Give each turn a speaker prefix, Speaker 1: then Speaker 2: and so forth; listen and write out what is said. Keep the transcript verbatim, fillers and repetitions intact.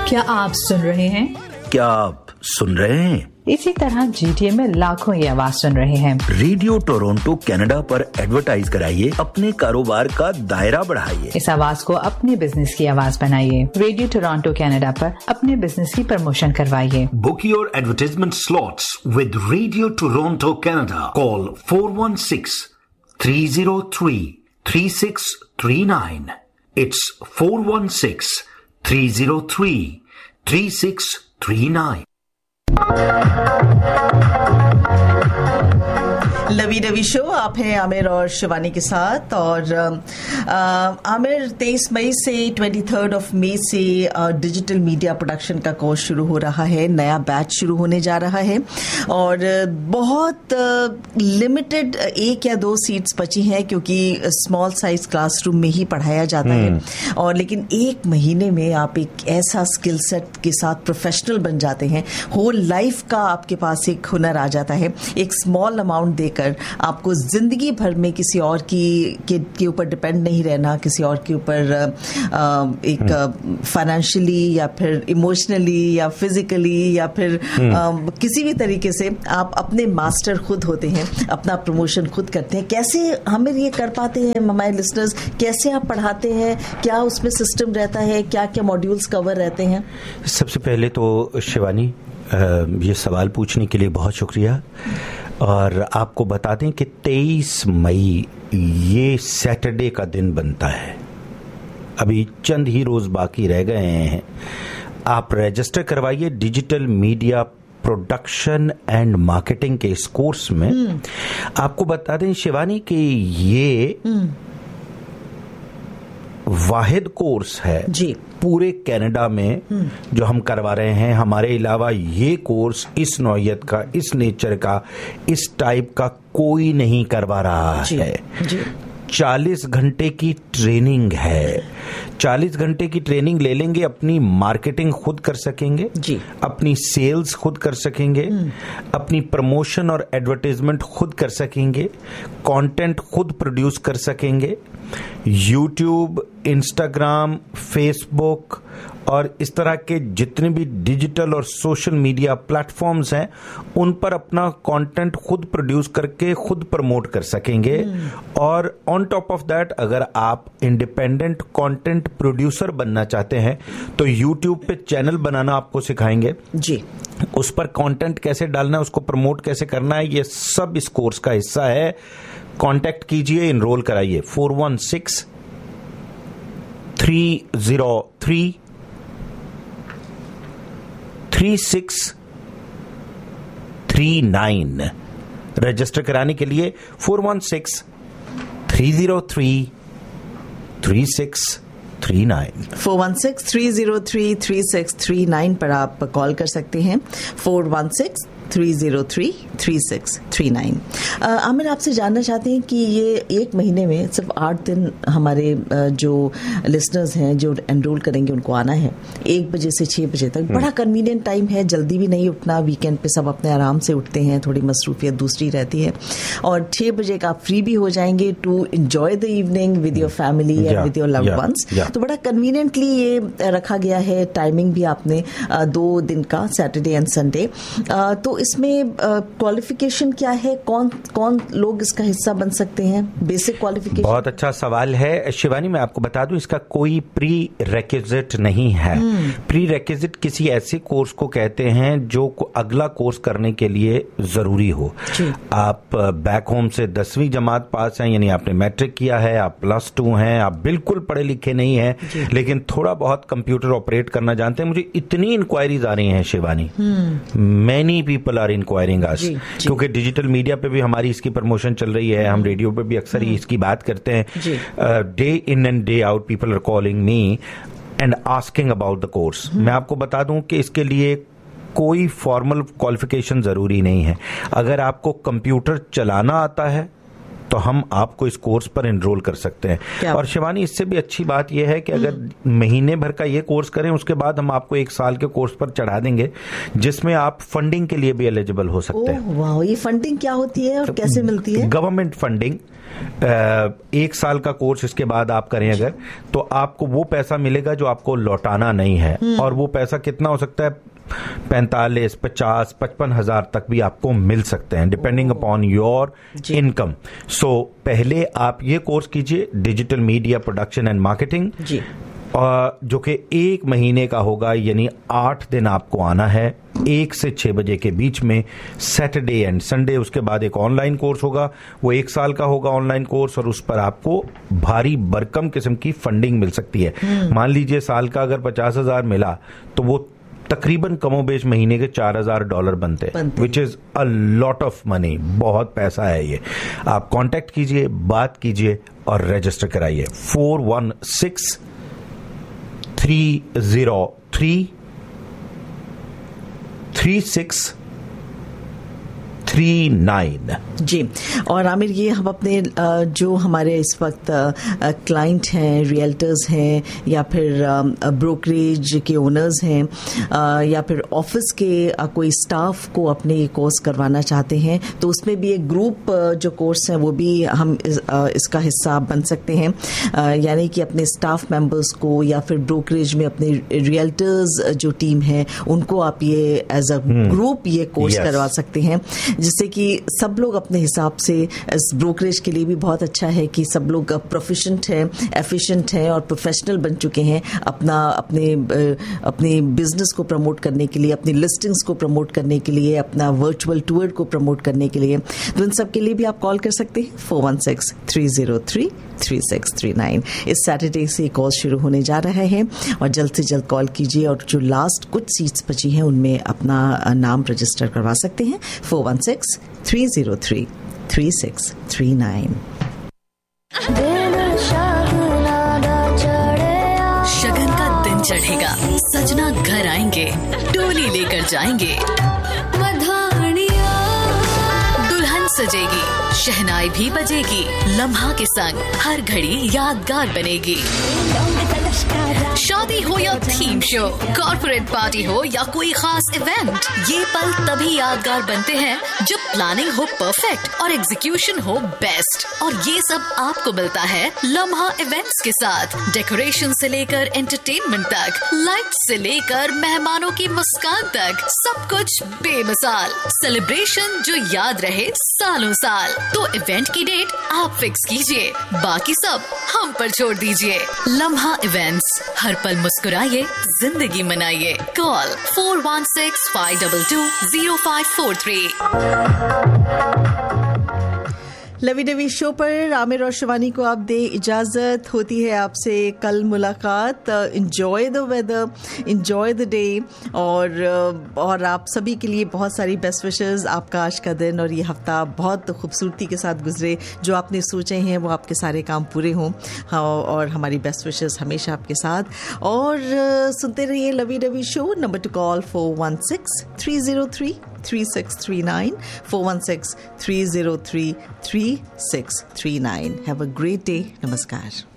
Speaker 1: क्या आप सुन रहे हैं?
Speaker 2: क्या आप सुन रहे हैं?
Speaker 1: इसी तरह जीटीए में लाखों ये आवाज सुन रहे हैं।
Speaker 2: रेडियो टोरंटो कनाडा पर एडवर्टाइज कराइए, अपने कारोबार का दायरा बढ़ाइए।
Speaker 1: इस आवाज को अपने बिजनेस की आवाज बनाइए। रेडियो टोरंटो कनाडा पर अपने बिजनेस की प्रमोशन करवाइए।
Speaker 3: Book your advertisement slots with radio Toronto Canada. Call four one six three zero three three six three nine. It's four one six three zero three three six three nine.
Speaker 4: Lovey dovey show, आप हैं आमिर और शिवानी के साथ। और आ, आमिर, तेईस मई से तेईस of May से आ, डिजिटल मीडिया प्रोडक्शन का कोर्स शुरू हो रहा है। नया बैच शुरू होने जा रहा है और बहुत लिमिटेड एक या दो सीट्स बची हैं क्योंकि स्मॉल साइज क्लासरूम में ही पढ़ाया जाता है। और लेकिन एक महीने में आप एक ऐसा स्किल सेट के साथ प्रोफेशनल बन जाते हैं, होल लाइफ का आपके पास एक हुनर आ जाता है। एक स्मॉल अमाउंट देकर आपको जिंदगी भर में किसी और की के ऊपर डिपेंड नहीं रहना, किसी और के ऊपर एक फाइनेंशियली या फिर इमोशनली या फिजिकली या फिर आ, किसी भी तरीके से आप अपने मास्टर खुद होते हैं, अपना प्रमोशन खुद करते हैं। कैसे हमें ये कर पाते हैं हमारे लिसनर्स? कैसे आप पढ़ाते हैं? क्या उसमें सिस्टम रहता है? क्या क्या मॉड्यूल्स कवर रहते हैं?
Speaker 5: सबसे पहले तो शिवानी, ये सवाल पूछने के लिए बहुत शुक्रिया। और आपको बता दें कि तेईस मई ये सैटरडे का दिन बनता है। अभी चंद ही रोज बाकी रह गए हैं। आप रजिस्टर करवाइए digital media production and marketing के इस कोर्स में। आपको बता दें शिवानी कि ये वाहिद कोर्स है जी पूरे कनाडा में जो हम करवा रहे हैं। हमारे अलावा ये कोर्स इस नौयत का, इस नेचर का, इस टाइप का कोई नहीं करवा रहा जी, है जी। चालीस घंटे की ट्रेनिंग है। चालीस घंटे की ट्रेनिंग ले लेंगे, अपनी मार्केटिंग खुद कर सकेंगे जी, अपनी सेल्स खुद कर सकेंगे, अपनी प्रमोशन और एडवर्टाइजमेंट खुद कर सकेंगे, कंटेंट खुद प्रोड्यूस कर सकेंगे। यूट्यूब, इंस्टाग्राम, फेसबुक और इस तरह के जितने भी डिजिटल और सोशल मीडिया प्लेटफॉर्म्स हैं उन पर अपना कंटेंट खुद प्रोड्यूस करके खुद प्रमोट कर सकेंगे। और ऑन टॉप ऑफ दैट, अगर आप इंडिपेंडेंट कंटेंट प्रोड्यूसर बनना चाहते हैं तो यूट्यूब पे चैनल बनाना आपको सिखाएंगे जी। उस पर कंटेंट कैसे डालना है, उसको प्रमोट कैसे करना है, ये सब इस कोर्स का हिस्सा है। कांटेक्ट कीजिए, इनरोल कराइए four one six three zero three three six three nine. Register कराने के लिए four one six three zero three three six three nine
Speaker 4: four one six three zero three three six three nine पर आप call कर सकते हैं। Four one six three zero three three six three nine. Aamir, आपसे जानना चाहते हैं कि ये एक महीने में सिर्फ आठ दिन हमारे जो लिसनर्स हैं जो एनरोल करेंगे उनको आना है, एक बजे से छः बजे तक। बड़ा कन्वीनियंट टाइम है, जल्दी भी नहीं उठना। वीकेंड पे सब अपने आराम से उठते हैं, थोड़ी मसरूफियत दूसरी रहती है। और छः बजे का आप फ्री भी हो जाएंगे to enjoy the evening with your family and with your loved ones. तो बड़ा कन्वीनियंटली ये रखा गया है। टाइमिंग भी आपने दो दिन का, सैटरडे एंड संडे। तो इसमें क्वालिफिकेशन uh, क्या है? कौन कौन लोग इसका हिस्सा बन सकते हैं? Basic qualification.
Speaker 5: बहुत अच्छा सवाल है शिवानी। मैं आपको बता दूं, इसका कोई प्री रेक्विजिट नहीं है। प्री रेक्विजिट किसी ऐसे कोर्स को कहते हैं जो को अगला कोर्स करने के लिए जरूरी हो। आप बैक होम से दसवीं जमात पास हैं, यानी आपने मैट्रिक किया है, आप प्लस टू हैं, आप बिल्कुल पढ़े लिखे नहीं हैं लेकिन थोड़ा बहुत कंप्यूटर ऑपरेट करना जानते हैं। मुझे इतनी इंक्वायरीज आ रही हैं Shivani, many people are enquiring अस, क्योंकि डिजिटल मीडिया पे भी हमारी इसकी प्रमोशन चल रही है। हम रेडियो पे भी अक्सर ही इसकी बात करते हैं। Day in and day out people are calling me and asking about the course. मैं आपको बता दूं कि इसके लिए कोई फॉर्मल क्वालिफिकेशन जरूरी नहीं है। अगर आपको कंप्यूटर चलाना आता है तो हम आपको इस कोर्स पर एनरोल कर सकते हैं। और शिवानी, इससे भी अच्छी बात यह है कि अगर महीने भर का ये कोर्स करें उसके बाद हम आपको एक साल के कोर्स पर चढ़ा देंगे जिसमें आप फंडिंग के लिए भी एलिजिबल हो सकते हैं।
Speaker 4: वाह, ये फंडिंग क्या होती है और कैसे मिलती है?
Speaker 5: गवर्नमेंट फंडिंग एक साल का कोर्स इसके बाद आप करें अगर, तो आपको वो पैसा मिलेगा जो आपको लौटाना नहीं है, और वो पैसा कितना हो सकता है, पैंतालीस, पचास, पचपन हजार तक भी आपको मिल सकते हैं, डिपेंडिंग अपॉन योर इनकम। सो पहले आप ये कोर्स कीजिए, digital media production and marketing, जो कि एक महीने का होगा, यानी आठ दिन आपको आना है, एक से छह बजे के बीच में, सैटरडे एंड संडे। उसके बाद एक ऑनलाइन कोर्स होगा, वो एक साल का होगा ऑनलाइन कोर्स, और उस पर आपको भारी भरकम किस्म की फंडिंग मिल सकती है। मान लीजिए साल का अगर पचास हजार मिला तो वो तकरीबन कमोबेश महीने के चार हजार डॉलर बनते हैं, which is a lot of money, बहुत पैसा है ये। आप कांटेक्ट कीजिए, बात कीजिए और रजिस्टर कराइए। Four one six three zero three three six three nine.
Speaker 4: जी, और आमिर, ये हम अपने जो हमारे इस वक्त क्लाइंट हैं, रियल्टर्स हैं, या फिर ब्रोकरेज के ओनर्स हैं, या फिर ऑफिस के कोई स्टाफ को अपने ये कोर्स करवाना चाहते हैं, तो उसमें भी एक ग्रुप जो कोर्स है वो भी हम इस, इसका हिस्सा बन सकते हैं। यानी कि अपने स्टाफ मेंबर्स को या फिर ब्रोकरेज में अपने रियल्टर्स जो टीम है उनको आप ये एज अ ग्रुप ये कोर्स yes. करवा सकते हैं, जिससे कि सब लोग अपने हिसाब से, इस ब्रोकरेज के लिए भी बहुत अच्छा है कि सब लोग प्रोफिशिएंट हैं, एफिशिएंट हैं और प्रोफेशनल बन चुके हैं अपना अपने अपने बिजनेस को प्रमोट करने के लिए, अपनी लिस्टिंग्स को प्रमोट करने के लिए, अपना वर्चुअल टूर को प्रमोट करने के लिए। तो इन सब के लिए भी आप कॉल कर सकते हैं four one six three zero three three six three nine. इस सैटरडे से कॉल शुरू होने जा रहा है और जल्द से जल्द कॉल कीजिए और जो लास्ट कुछ सीट्स बची हैं उनमें अपना नाम रजिस्टर करवा सकते हैं। Four one six three zero three three six three nine.
Speaker 6: Shagun का दिन चढ़ेगा, सजना घर आएंगे, डोली लेकर जाएंगे, दुल्हन सजेगी, शहनाई भी बजेगी, लम्हा के संग हर घड़ी यादगार बनेगी। शादी हो या थीम शो, कॉर्पोरेट पार्टी हो या कोई खास इवेंट, ये पल तभी यादगार बनते हैं जब प्लानिंग हो परफेक्ट और एग्जीक्यूशन हो बेस्ट। और ये सब आपको मिलता है लम्हा इवेंट्स के साथ। डेकोरेशन से लेकर एंटरटेनमेंट तक, लाइट्स से लेकर मेहमानों की मुस्कान तक, सब कुछ बेमिसाल। सेलिब्रेशन जो याद रहे सालों साल। तो इवेंट की डेट आप फिक्स कीजिए, बाकी सब हम पर छोड़ दीजिए। लम्हा इवेंट्स, हर पल मुस्कुराइए, जिंदगी मनाइए। Call four one six five to to zero five four three.
Speaker 4: Lovey dovey show पर आमिर और शिवानी को आप दे इजाज़त। होती है आपसे कल मुलाकात। Enjoy the weather, enjoy the day, और और आप सभी के लिए बहुत सारी बेस्ट विशेस। आपका आज का दिन और ये हफ्ता बहुत खूबसूरती के साथ गुजरे। जो आपने सोचे हैं वो आपके सारे काम पूरे हों। हाँ, और हमारी बेस्ट विशेस हमेशा आपके साथ। और सुनते रहिए lovey dovey show. Number two call four one six three zero three three six three nine, four one six three zero three three six three nine. Have a great day. नमस्कार।